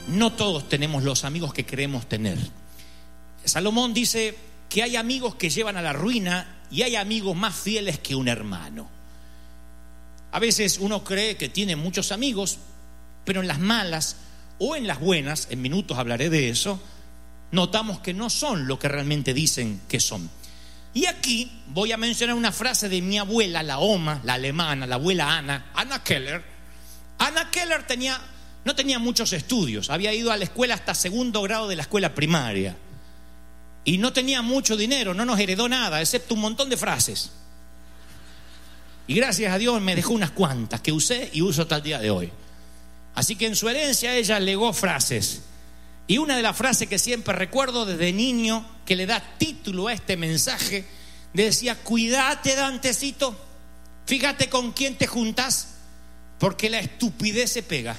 no todos tenemos los amigos que queremos tener. Salomón dice que hay amigos que llevan a la ruina y hay amigos más fieles que un hermano. A veces uno cree que tiene muchos amigos, pero en las malas o en las buenas, en minutos hablaré de eso, notamos que no son lo que realmente dicen que son. Y aquí voy a mencionar una frase de mi abuela, la Oma, la alemana, la abuela Anna Keller. Anna Keller no tenía muchos estudios, había ido a la escuela hasta segundo grado de la escuela primaria y no tenía mucho dinero, no nos heredó nada, excepto un montón de frases. Y gracias a Dios me dejó unas cuantas que usé y uso hasta el día de hoy. Así que en su herencia ella legó frases. Y una de las frases que siempre recuerdo desde niño, que le da título a este mensaje, decía: cuídate, Dantecito, fíjate con quién te juntas, porque la estupidez se pega.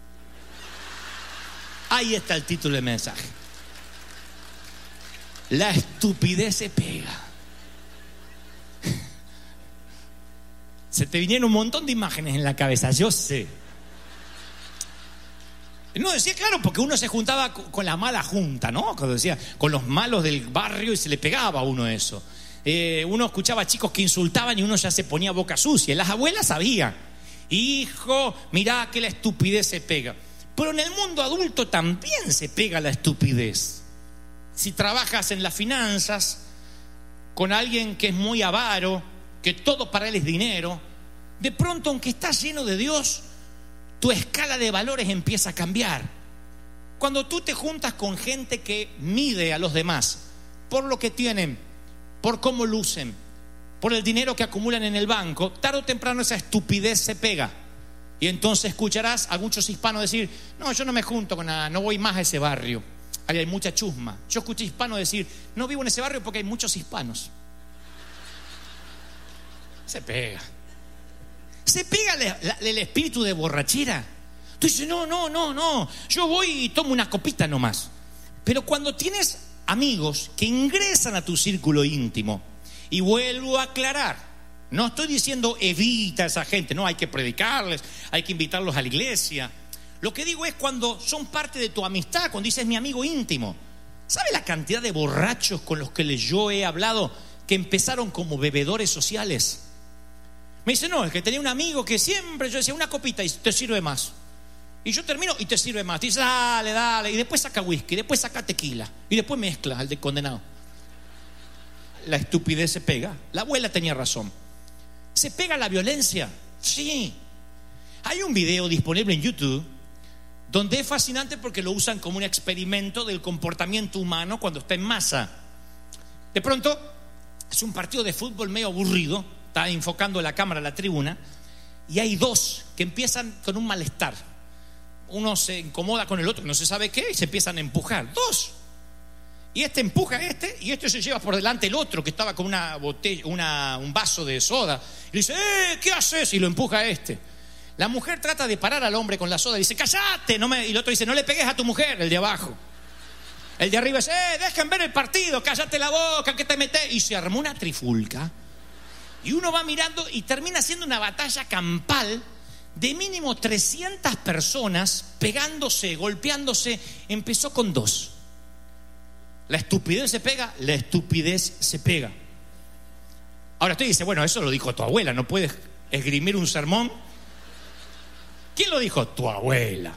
Ahí está el título del mensaje. La estupidez se pega. Se te vinieron un montón de imágenes en la cabeza, yo sé. No, decía claro, porque uno se juntaba con la mala junta, ¿no? Cuando decía, con los malos del barrio, y se le pegaba a uno eso. Uno escuchaba chicos que insultaban y uno ya se ponía boca sucia. Las abuelas sabían: hijo, mirá que la estupidez se pega. Pero en el mundo adulto también se pega la estupidez. Si trabajas en las finanzas con alguien que es muy avaro, que todo para él es dinero, de pronto, aunque estás lleno de Dios, tu escala de valores empieza a cambiar. Cuando tú te juntas con gente que mide a los demás por lo que tienen, por cómo lucen, por el dinero que acumulan en el banco, tarde o temprano esa estupidez se pega. Y entonces escucharás a muchos hispanos decir: no, yo no me junto con nada, no voy más a ese barrio, ahí hay mucha chusma. Yo escuché hispanos decir: no vivo en ese barrio porque hay muchos hispanos. Se pega. Se pega el espíritu de borrachera. Tú dices: no, yo voy y tomo una copita nomás. Pero cuando tienes amigos que ingresan a tu círculo íntimo, y vuelvo a aclarar, no estoy diciendo evita a esa gente, no, hay que predicarles, hay que invitarlos a la iglesia. Lo que digo es cuando son parte de tu amistad, cuando dices mi amigo íntimo. ¿Sabe la cantidad de borrachos con los que yo he hablado que empezaron como bebedores sociales? Me dice: no, es que tenía un amigo que siempre, yo decía, una copita y te sirve más. Y yo termino y te sirve más. Te dice: dale. Y después saca whisky, después saca tequila. Y después mezcla al de condenado. La estupidez se pega. La abuela tenía razón. ¿Se pega la violencia? Sí. Hay un video disponible en YouTube donde es fascinante porque lo usan como un experimento del comportamiento humano cuando está en masa. De pronto es un partido de fútbol medio aburrido, está enfocando la cámara a la tribuna, y hay dos que empiezan con un malestar. Uno se incomoda con el otro, no se sabe qué, y se empiezan a empujar. Dos. Y este empuja a este, y este se lleva por delante el otro que estaba con una botella, un vaso de soda, y le dice: ¿qué haces? Y lo empuja a este. La mujer trata de parar al hombre con la soda y dice: ¡cállate! Y el otro dice: no le pegues a tu mujer, el de abajo. El de arriba dice: dejen ver el partido, cállate la boca, ¿qué te metes? Y se armó una trifulca. Y uno va mirando y termina siendo una batalla campal de mínimo 300 personas pegándose, golpeándose. Empezó con dos. La estupidez se pega, la estupidez se pega. Ahora usted dice: bueno, eso lo dijo tu abuela, no puedes esgrimir un sermón. ¿Quién lo dijo? Tu abuela.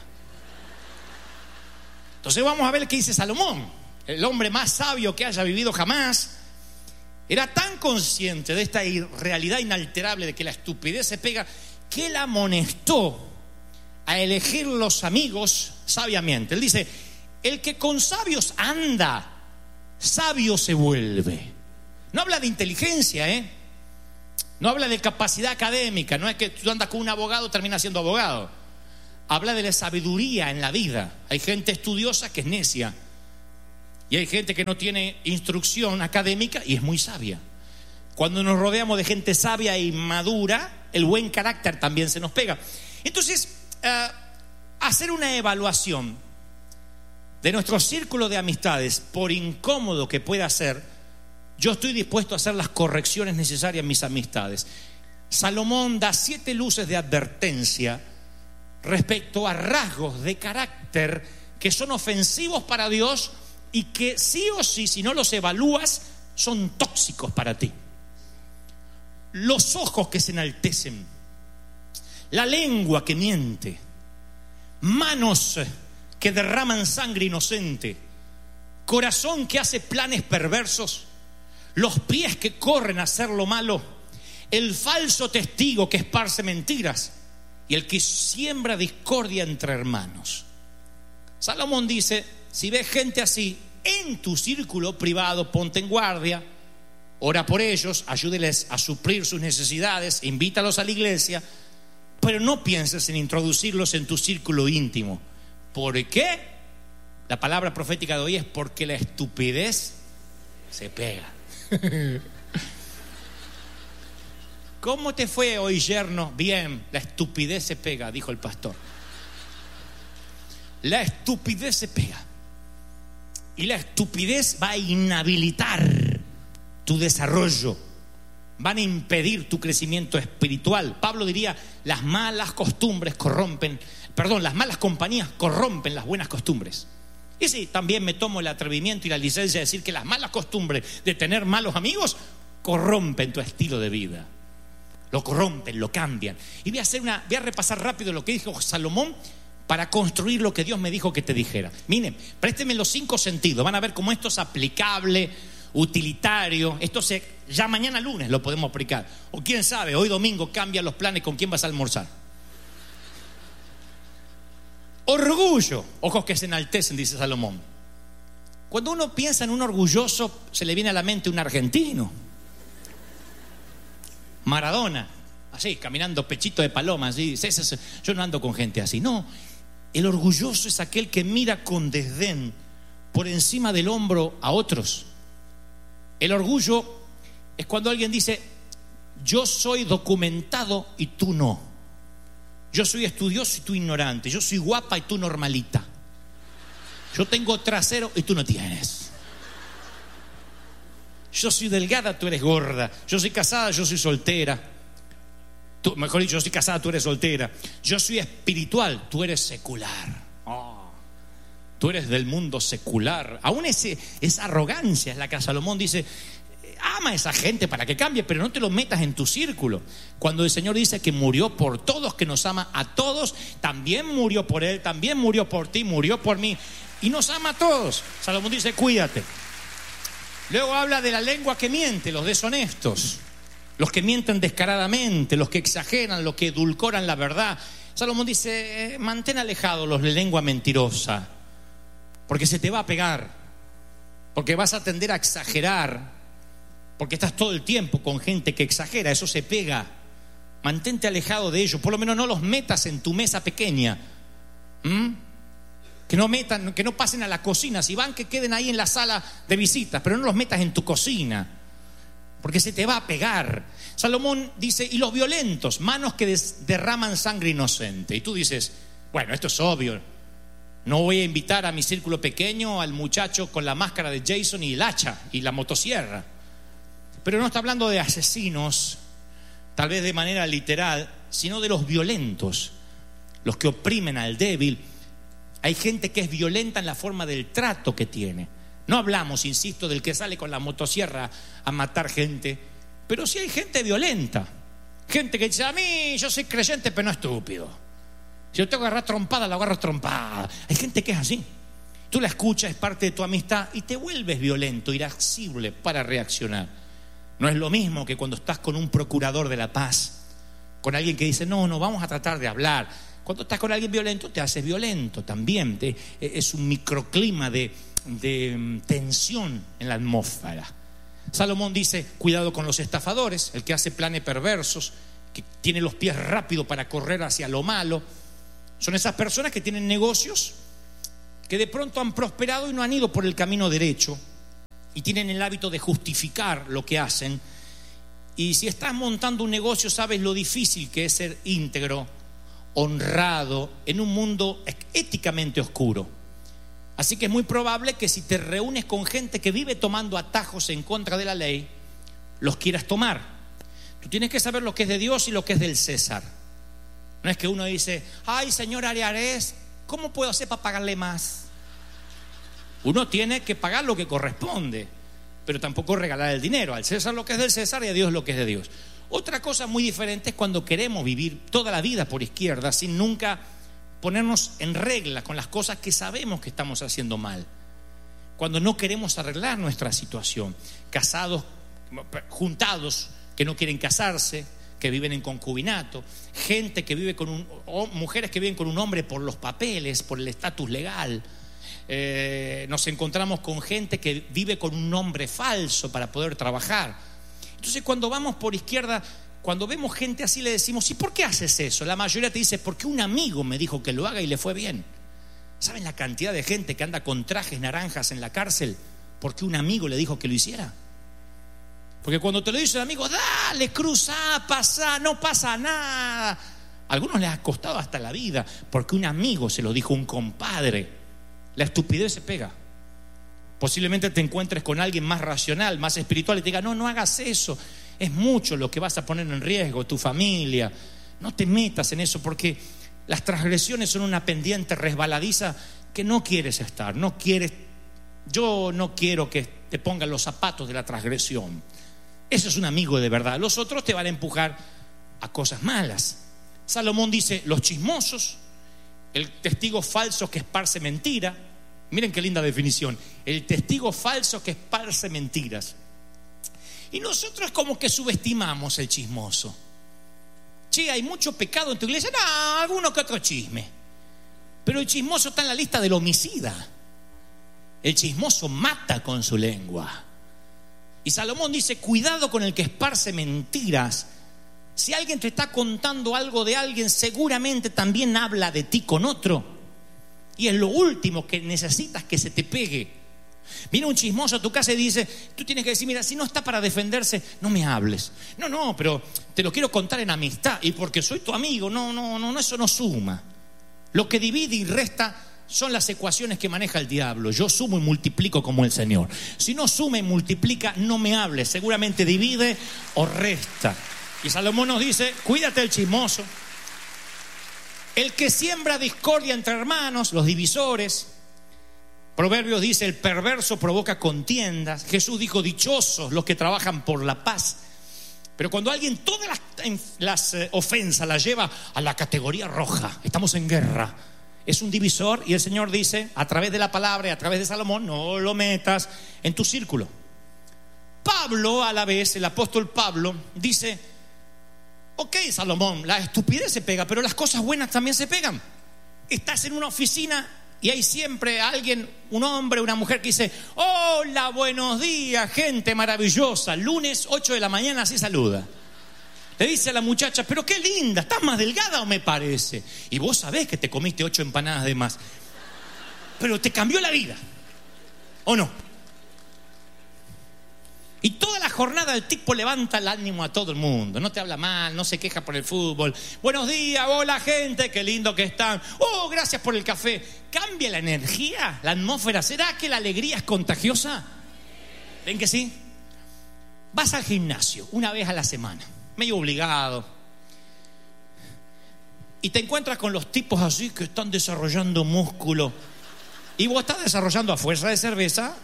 Entonces vamos a ver qué dice Salomón, el hombre más sabio que haya vivido jamás. Era tan consciente de esta realidad inalterable de que la estupidez se pega, que él amonestó a elegir los amigos sabiamente. Él dice: el que con sabios anda, sabio se vuelve. No habla de inteligencia, no habla de capacidad académica. No es que tú andas con un abogado, terminas siendo abogado. Habla de la sabiduría en la vida. Hay gente estudiosa que es necia, y hay gente que no tiene instrucción académica y es muy sabia. Cuando nos rodeamos de gente sabia y madura, el buen carácter también se nos pega. Entonces, hacer una evaluación de nuestro círculo de amistades, por incómodo que pueda ser, yo estoy dispuesto a hacer las correcciones necesarias en mis amistades. Salomón da 7 luces de advertencia respecto a rasgos de carácter que son ofensivos para Dios y que sí o sí, si no los evalúas, son tóxicos para ti. Los ojos que se enaltecen, la lengua que miente, manos que derraman sangre inocente, corazón que hace planes perversos, los pies que corren a hacer lo malo, el falso testigo que esparce mentiras y el que siembra discordia entre hermanos. Salomón dice: si ves gente así en tu círculo privado, ponte en guardia, ora por ellos, ayúdeles a suplir sus necesidades, invítalos a la iglesia, pero no pienses en introducirlos en tu círculo íntimo. ¿Por qué? La palabra profética de hoy es: porque la estupidez se pega. ¿Cómo te fue hoy, yerno? Bien, la estupidez se pega, dijo el pastor. La estupidez se pega. Y la estupidez va a inhabilitar tu desarrollo, van a impedir tu crecimiento espiritual. Pablo diría: las malas costumbres las malas compañías corrompen las buenas costumbres. Y sí, también me tomo el atrevimiento y la licencia de decir que las malas costumbres de tener malos amigos corrompen tu estilo de vida. Lo corrompen, lo cambian. Y voy a repasar rápido lo que dijo Salomón para construir lo que Dios me dijo que te dijera. Miren, présteme los 5 sentidos. Van a ver cómo esto es aplicable, utilitario. Ya mañana lunes lo podemos aplicar. O quién sabe, hoy domingo cambia los planes con quién vas a almorzar. Orgullo, ojos que se enaltecen, dice Salomón. Cuando uno piensa en un orgulloso, se le viene a la mente un argentino, Maradona, así, caminando pechito de paloma, así. Yo no ando con gente así. No, el orgulloso es aquel que mira con desdén por encima del hombro a otros. El orgullo es cuando alguien dice: yo soy documentado y tú no. Yo soy estudioso y tú ignorante. Yo soy guapa y tú normalita. Yo tengo trasero y tú no tienes. Yo soy delgada, tú eres gorda. Yo soy casada, yo soy soltera. Mejor dicho, yo soy casada, tú eres soltera. Yo soy espiritual, tú eres secular. Tú eres del mundo secular. Aún esa arrogancia es la que Salomón dice: ama a esa gente para que cambie, pero no te lo metas en tu círculo. Cuando el Señor dice que murió por todos, que nos ama a todos, también murió por Él, también murió por ti, murió por mí, y nos ama a todos. Salomón dice: cuídate. Luego habla de la lengua que miente, los deshonestos, los que mienten descaradamente, los que exageran, los que edulcoran la verdad. Salomón dice: mantén alejados los de lengua mentirosa, porque se te va a pegar, porque vas a tender a exagerar, porque estás todo el tiempo con gente que exagera, eso se pega. Mantente alejado de ellos, por lo menos no los metas en tu mesa pequeña. Que no pasen a la cocina. Si van, que queden ahí en la sala de visitas, pero no los metas en tu cocina, porque se te va a pegar. Salomón dice: y los violentos, manos que derraman sangre inocente. Y tú dices: bueno, esto es obvio. No voy a invitar a mi círculo pequeño al muchacho con la máscara de Jason y el hacha y la motosierra. Pero no está hablando de asesinos, tal vez de manera literal, sino de los violentos, los que oprimen al débil. Hay gente que es violenta en la forma del trato que tiene. No hablamos, insisto, del que sale con la motosierra a matar gente, pero sí hay gente violenta. Gente que dice: a mí, yo soy creyente pero no estúpido. Si yo tengo que agarrar trompada, la agarro trompada. Hay gente que es así. Tú la escuchas, es parte de tu amistad y te vuelves violento, irascible para reaccionar. No es lo mismo que cuando estás con un procurador de la paz, con alguien que dice: no, vamos a tratar de hablar. Cuando estás con alguien violento, te haces violento también. Es un microclima de tensión en la atmósfera. Salomón dice: cuidado con los estafadores, el que hace planes perversos, que tiene los pies rápidos para correr hacia lo malo. Son esas personas que tienen negocios que de pronto han prosperado y no han ido por el camino derecho, y tienen el hábito de justificar lo que hacen. Y si estás montando un negocio, sabes lo difícil que es ser íntegro, honrado en un mundo éticamente oscuro. Así que es muy probable que si te reúnes con gente que vive tomando atajos en contra de la ley, los quieras tomar. Tú tienes que saber lo que es de Dios y lo que es del César. No es que uno dice: ay, señor Ariares, ¿cómo puedo hacer para pagarle más? Uno tiene que pagar lo que corresponde, pero tampoco regalar el dinero. Al César lo que es del César y a Dios lo que es de Dios. Otra cosa muy diferente es cuando queremos vivir toda la vida por izquierda sin nunca ponernos en regla con las cosas que sabemos que estamos haciendo mal. Cuando no queremos arreglar nuestra situación. Casados, juntados, que no quieren casarse, que viven en concubinato, gente que vive mujeres que viven con un hombre por los papeles, por el estatus legal. Nos encontramos con gente que vive con un nombre falso para poder trabajar. Entonces, cuando vamos por izquierda, cuando vemos gente así, le decimos: ¿y por qué haces eso? La mayoría te dice: porque un amigo me dijo que lo haga y le fue bien. ¿Saben la cantidad de gente que anda con trajes naranjas en la cárcel porque un amigo le dijo que lo hiciera? Porque cuando te lo dice el amigo: dale, cruza, pasa, no pasa nada. A algunos les ha costado hasta la vida porque un amigo se lo dijo, un compadre. La estupidez se pega. Posiblemente te encuentres con alguien más racional, más espiritual, y te diga: no hagas eso, es mucho lo que vas a poner en riesgo, tu familia. No te metas en eso, porque las transgresiones son una pendiente resbaladiza que no quieres estar. Yo no quiero que te pongan los zapatos de la transgresión. Eso es un amigo de verdad. Los otros te van a empujar a cosas malas. Salomón dice: los chismosos, el testigo falso que esparce mentira. Miren qué linda definición: el testigo falso que esparce mentiras. Y nosotros como que subestimamos el chismoso. Che, hay mucho pecado en tu iglesia. No, alguno que otro chisme. Pero el chismoso está en la lista del homicida. El chismoso mata con su lengua. Y Salomón dice: cuidado con el que esparce mentiras. Si alguien te está contando algo de alguien, seguramente también habla de ti con otro. Y es lo último que necesitas que se te pegue. Viene un chismoso a tu casa y dice: tú tienes que decir: mira, si no está para defenderse, no me hables. No, pero te lo quiero contar en amistad. Y porque soy tu amigo, no, eso no suma. Lo que divide y resta son las ecuaciones que maneja el diablo. Yo sumo y multiplico como el Señor. Si no suma y multiplica, no me hables. Seguramente divide o resta. Y Salomón nos dice: cuídate del chismoso. El que siembra discordia entre hermanos, los divisores. Proverbios dice: el perverso provoca contiendas. Jesús dijo: dichosos los que trabajan por la paz. Pero cuando alguien todas las ofensas las lleva a la categoría roja, estamos en guerra, es un divisor. Y el Señor dice, a través de la palabra y a través de Salomón: no lo metas en tu círculo. Pablo, a la vez, el apóstol Pablo, dice: ok, Salomón, la estupidez se pega, pero las cosas buenas también se pegan. Estás en una oficina y hay siempre alguien, un hombre, una mujer que dice: hola, buenos días, gente maravillosa. Lunes 8 de la mañana, así saluda. Le dice a la muchacha: pero qué linda, ¿estás más delgada o me parece? Y vos sabés que te comiste 8 empanadas de más, pero te cambió la vida, ¿o no? Y toda la jornada el tipo levanta el ánimo a todo el mundo. No te habla mal, no se queja por el fútbol. Buenos días, hola gente, qué lindo que están. Oh, gracias por el café. ¿Cambia la energía, la atmósfera? ¿Será que la alegría es contagiosa? ¿Ven que sí? Vas al gimnasio una vez a la semana, medio obligado, y te encuentras con los tipos así que están desarrollando músculo, y vos estás desarrollando a fuerza de cerveza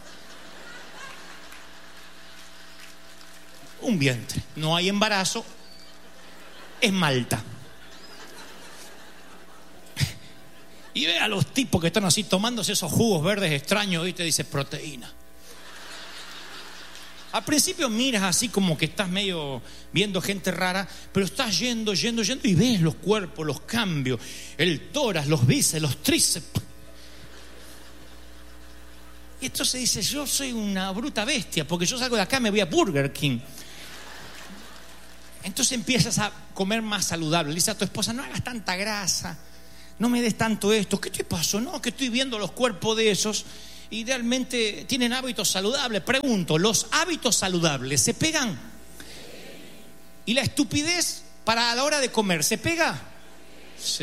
un vientre. No hay embarazo, es Malta. Y ve a los tipos que están así tomándose esos jugos verdes extraños y te dice: proteína. Al principio miras así como que estás medio viendo gente rara, pero estás yendo y ves los cuerpos, los cambios, el tórax, los bíceps, los tríceps. Y entonces dice: yo soy una bruta bestia, porque yo salgo de acá, me voy a Burger King. Entonces empiezas a comer más saludable. Le dices a tu esposa: no hagas tanta grasa, no me des tanto esto. ¿Qué te pasó? No, que estoy viendo los cuerpos de esos y realmente tienen hábitos saludables. Pregunto: ¿los hábitos saludables se pegan? ¿Y la estupidez para a la hora de comer se pega? Sí.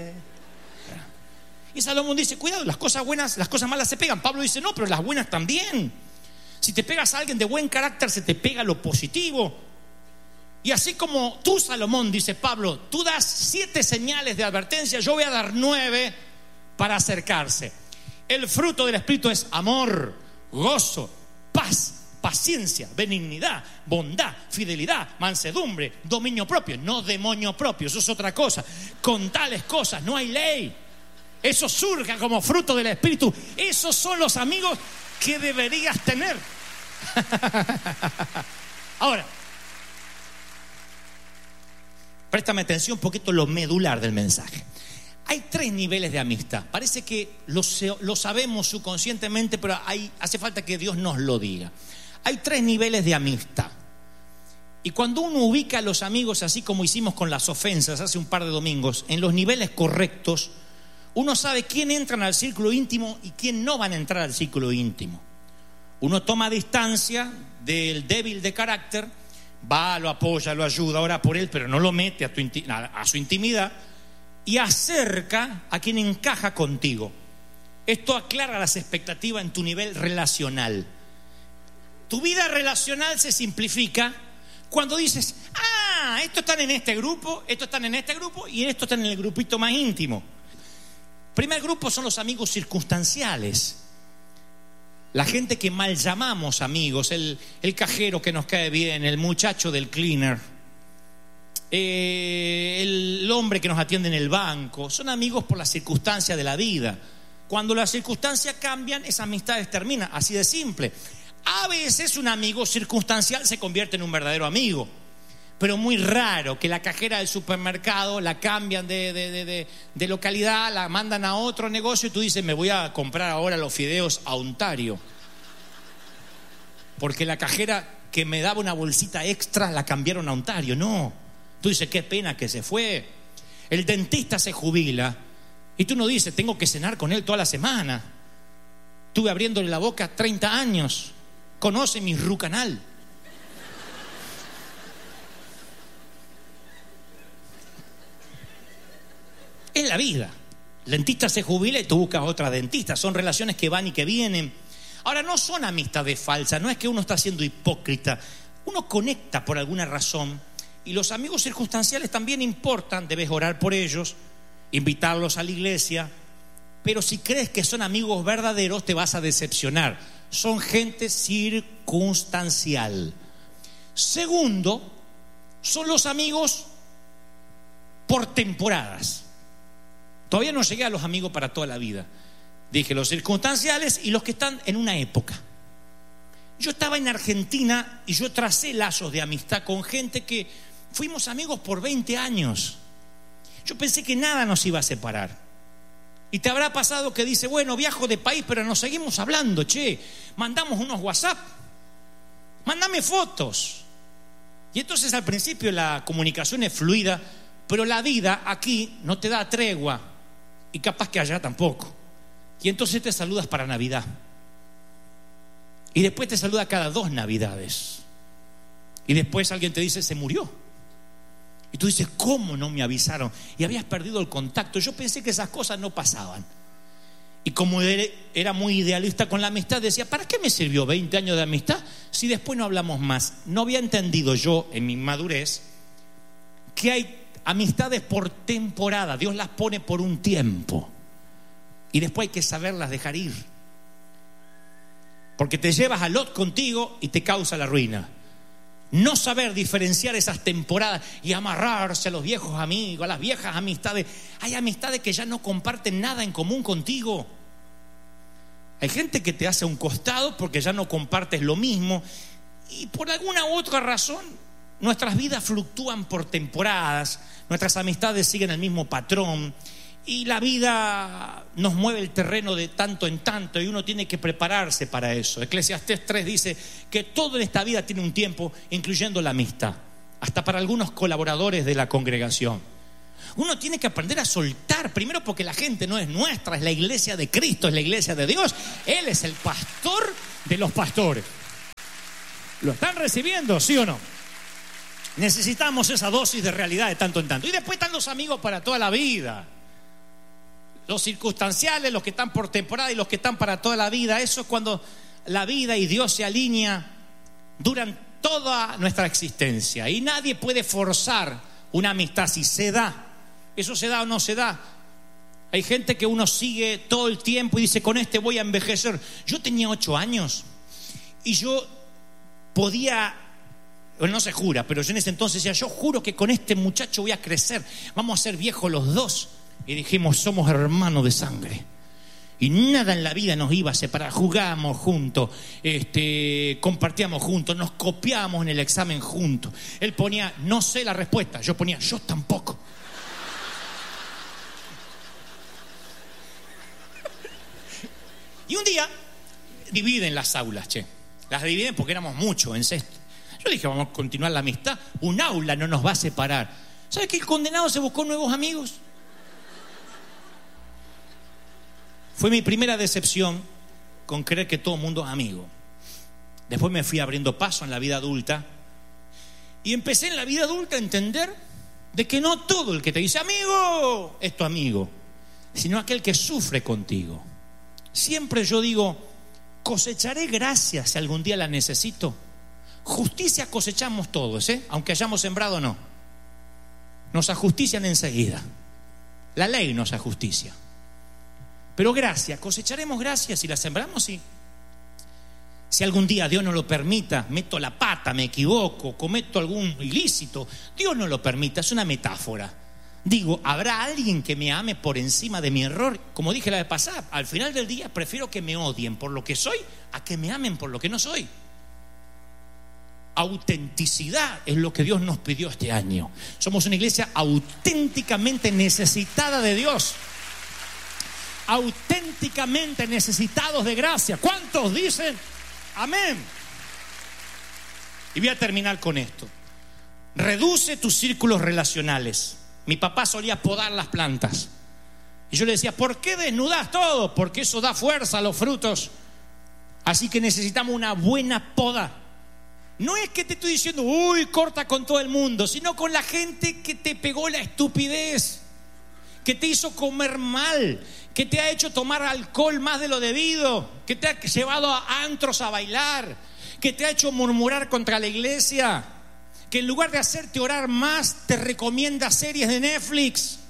Y Salomón dice: cuidado, las cosas buenas, las cosas malas se pegan. Pablo dice: no, pero las buenas también. Si te pegas a alguien de buen carácter, se te pega lo positivo. Y así como tú, Salomón, dice Pablo, tú das 7 señales de advertencia, yo voy a dar 9 para acercarse. El fruto del Espíritu es amor, gozo, paz, paciencia, benignidad, bondad, fidelidad, mansedumbre, dominio propio. No demonio propio, eso es otra cosa. Con tales cosas no hay ley. Eso surge como fruto del Espíritu. Esos son los amigos que deberías tener. Ahora, préstame atención un poquito lo medular del mensaje. Hay 3 niveles de amistad. Parece que lo sabemos subconscientemente, pero hace falta que Dios nos lo diga. Hay 3 niveles de amistad. Y cuando uno ubica a los amigos, así como hicimos con las ofensas hace un par de domingos, en los niveles correctos, uno sabe quién entran al círculo íntimo y quién no van a entrar al círculo íntimo. Uno toma distancia del débil de carácter, va, lo apoya, lo ayuda, ora por él, pero no lo mete a su intimidad, y acerca a quien encaja contigo. Esto aclara las expectativas en tu nivel relacional. Tu vida relacional se simplifica cuando dices: estos están en este grupo, estos están en este grupo y estos están en el grupito más íntimo. Primer grupo son los amigos circunstanciales. La gente que mal llamamos amigos, el cajero que nos cae bien, el muchacho del cleaner, el hombre que nos atiende en el banco, son amigos por las circunstancias de la vida. Cuando las circunstancias cambian, esas amistades terminan, así de simple. A veces un amigo circunstancial se convierte en un verdadero amigo, pero muy raro que la cajera del supermercado la cambian de localidad, la mandan a otro negocio y tú dices: me voy a comprar ahora los fideos a Ontario, porque la cajera que me daba una bolsita extra la cambiaron a Ontario. No, tú dices: qué pena que se fue. El dentista se jubila y tú no dices: tengo que cenar con él toda la semana. Estuve abriéndole la boca 30 años, conoce mi rucanal. Es la vida. El dentista se jubila y tú buscas otra dentista. Son relaciones que van y que vienen. Ahora, no son amistades falsas. No es que uno está siendo hipócrita. Uno conecta por alguna razón. Y los amigos circunstanciales también importan. Debes orar por ellos, invitarlos a la iglesia. Pero si crees que son amigos verdaderos, te vas a decepcionar. Son gente circunstancial. Segundo, son los amigos por temporadas. Todavía no llegué a los amigos para toda la vida. Dije los circunstanciales y los que están en una época. Yo estaba en Argentina y yo tracé lazos de amistad con gente que fuimos amigos por 20 años. Yo pensé que nada nos iba a separar. Y te habrá pasado que dice: bueno, viajo de país, pero nos seguimos hablando, mandamos unos WhatsApp, mándame fotos. Y entonces al principio la comunicación es fluida, pero la vida aquí no te da tregua. Y capaz que allá tampoco. Y entonces te saludas para Navidad. Y después te saluda cada 2 Navidades. Y después alguien te dice: se murió. Y tú dices: ¿cómo no me avisaron? Y habías perdido el contacto. Yo pensé que esas cosas no pasaban. Y como era muy idealista con la amistad, decía: ¿para qué me sirvió 20 años de amistad si después no hablamos más? No había entendido yo en mi madurez que hay amistades por temporada. Dios las pone por un tiempo y después hay que saberlas dejar ir, porque te llevas a Lot contigo y te causa la ruina. No saber diferenciar esas temporadas y amarrarse a los viejos amigos, a las viejas amistades. Hay amistades que ya no comparten nada en común contigo. Hay gente que te hace a un costado porque ya no compartes lo mismo, y por alguna u otra razón nuestras vidas fluctúan por temporadas. Nuestras amistades siguen el mismo patrón y la vida nos mueve el terreno de tanto en tanto, y uno tiene que prepararse para eso. Eclesiastés 3 dice que todo en esta vida tiene un tiempo, incluyendo la amistad, hasta para algunos colaboradores de la congregación. Uno tiene que aprender a soltar, primero porque la gente no es nuestra, es la iglesia de Cristo, es la iglesia de Dios. Él es el pastor de los pastores. ¿Lo están recibiendo, sí o no? Necesitamos esa dosis de realidad de tanto en tanto. Y después están los amigos para toda la vida. Los circunstanciales, los que están por temporada y los que están para toda la vida. Eso es cuando la vida y Dios se alinea, duran toda nuestra existencia. Y nadie puede forzar una amistad si se da. Eso se da o no se da. Hay gente que uno sigue todo el tiempo y dice, con este voy a envejecer. Yo tenía 8 años y yo podía, no se jura, pero yo en ese entonces decía, yo juro que con este muchacho voy a crecer, vamos a ser viejos los dos. Y dijimos, somos hermanos de sangre. Y nada en la vida nos iba a separar. Jugábamos juntos, compartíamos juntos, nos copiábamos en el examen juntos. Él ponía, no sé la respuesta. Yo ponía, yo tampoco. Y un día dividen las aulas, las dividen porque éramos muchos en sexto. Yo dije, vamos a continuar la amistad. Un aula no nos va a separar. ¿Sabes que el condenado se buscó nuevos amigos? Fue mi primera decepción con creer que todo el mundo es amigo. Después me fui abriendo paso en la vida adulta y empecé en la vida adulta a entender de que no todo el que te dice amigo es tu amigo, sino aquel que sufre contigo. Siempre yo digo, cosecharé gracia si algún día la necesito. Justicia cosechamos todos, aunque hayamos sembrado, no. Nos ajustician enseguida. La ley nos ajusticia. Pero gracia, cosecharemos gracia si la sembramos, sí. Si algún día Dios no lo permita, meto la pata, me equivoco, cometo algún ilícito, Dios no lo permita, es una metáfora. Digo, ¿habrá alguien que me ame por encima de mi error? Como dije la vez pasada, al final del día prefiero que me odien por lo que soy a que me amen por lo que no soy. Autenticidad es lo que Dios nos pidió este año. Somos una iglesia auténticamente necesitada de Dios. Auténticamente necesitados de gracia. ¿Cuántos dicen amén? Y voy a terminar con esto. Reduce tus círculos relacionales. Mi papá solía podar las plantas y yo le decía, ¿por qué desnudas todo? Porque eso da fuerza a los frutos. Así que necesitamos una buena poda. No es que te estoy diciendo, uy, corta con todo el mundo, sino con la gente que te pegó la estupidez, que te hizo comer mal, que te ha hecho tomar alcohol más de lo debido, que te ha llevado a antros a bailar, que te ha hecho murmurar contra la iglesia, que en lugar de hacerte orar más, te recomienda series de Netflix.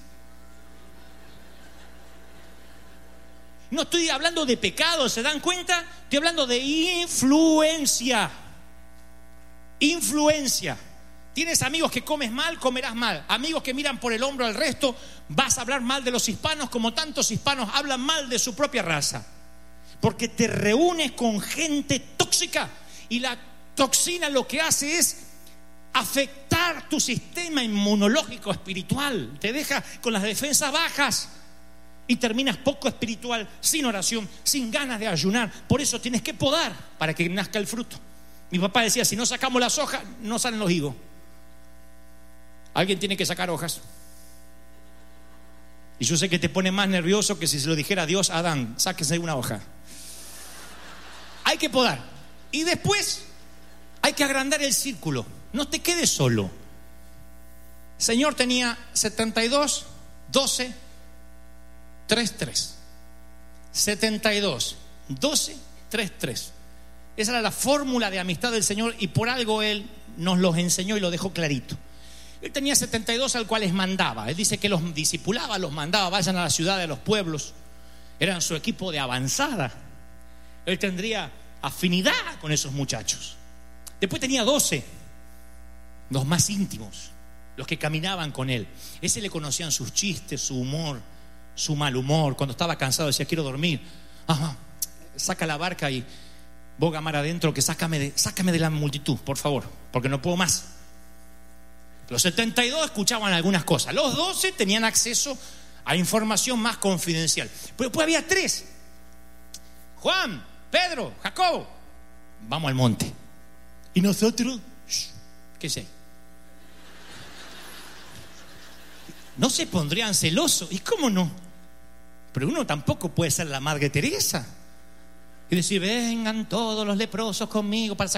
No estoy hablando de pecado, ¿se dan cuenta? Estoy hablando de influencia. Influencia. Tienes amigos que comes mal, comerás mal. Amigos que miran por el hombro al resto, vas a hablar mal de los hispanos como tantos hispanos hablan mal de su propia raza. Porque te reúnes con gente tóxica y la toxina lo que hace es afectar tu sistema inmunológico espiritual. Te deja con las defensas bajas y terminas poco espiritual, sin oración, sin ganas de ayunar. Por eso tienes que podar para que nazca el fruto. Mi papá decía, si no sacamos las hojas, no salen los higos. Alguien tiene que sacar hojas. Y yo sé que te pone más nervioso que si se lo dijera Dios a Adán, sáquese una hoja. Hay que podar. Y después hay que agrandar el círculo. No te quedes solo. El Señor tenía 72, 12, 3, 3. 72, 12, 3, 3. Esa era la fórmula de amistad del Señor y por algo Él nos los enseñó y lo dejó clarito. Él tenía 72 al cual les mandaba. Él dice que los discipulaba, los mandaba, vayan a la ciudad, a los pueblos. Eran su equipo de avanzada. Él tendría afinidad con esos muchachos. Después tenía 12, los más íntimos, los que caminaban con él. Ese le conocían sus chistes, su humor, su mal humor. Cuando estaba cansado decía, quiero dormir. Ajá, saca la barca y boga mar adentro, que sácame de la multitud, por favor, porque no puedo más. Los 72 escuchaban algunas cosas. Los 12 tenían acceso a información más confidencial. Pero después había 3. Juan, Pedro, Jacobo. Vamos al monte. Y nosotros, ¿qué sé? No se pondrían celosos. ¿Y cómo no? Pero uno tampoco puede ser la Madre Teresa y decir, vengan todos los leprosos conmigo para sacar